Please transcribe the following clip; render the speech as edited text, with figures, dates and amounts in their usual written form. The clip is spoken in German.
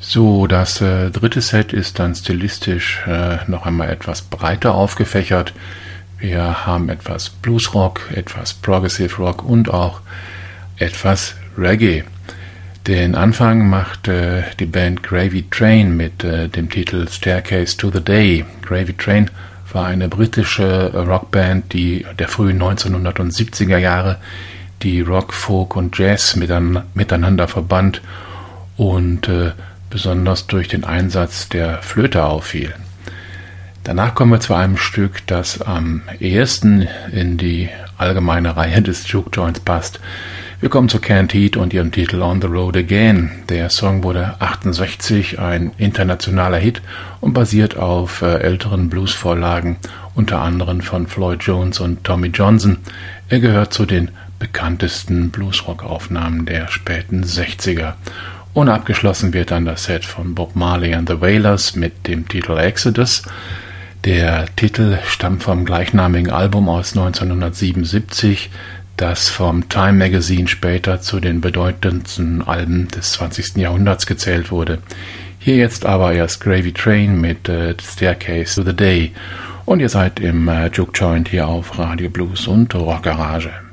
So, das dritte Set ist dann stilistisch noch einmal etwas breiter aufgefächert. Wir haben etwas Bluesrock, etwas Progressive Rock und auch etwas Reggae. Den Anfang macht die Band Gravy Train mit dem Titel Staircase to the Day. Gravy Train war eine britische Rockband, die der frühen 1970er Jahre die Rock, Folk und Jazz miteinander verband und besonders durch den Einsatz der Flöte auffiel. Danach kommen wir zu einem Stück, das am ehesten in die allgemeine Reihe des Juke Joints passt. Wir kommen zu Canned Heat und ihrem Titel On the Road Again. Der Song wurde 1968 ein internationaler Hit und basiert auf älteren Bluesvorlagen, unter anderem von Floyd Jones und Tommy Johnson. Er gehört zu den bekanntesten Bluesrock-Aufnahmen der späten 60er. Und abgeschlossen wird dann das Set von Bob Marley and the Wailers mit dem Titel Exodus. Der Titel stammt vom gleichnamigen Album aus 1977, das vom Time Magazine später zu den bedeutendsten Alben des 20. Jahrhunderts gezählt wurde. Hier jetzt aber erst Gravy Train mit Staircase to the Day. Und ihr seid im Juke Joint hier auf Radio Blues und Rock Garage.